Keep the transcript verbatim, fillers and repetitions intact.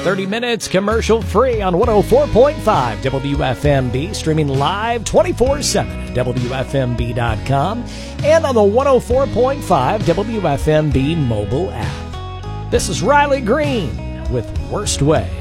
thirty minutes commercial free on one oh four point five W F M B, streaming live twenty-four seven at W F M B dot com and on the one oh four point five W F M B mobile app. This is Riley Green with Worst Way.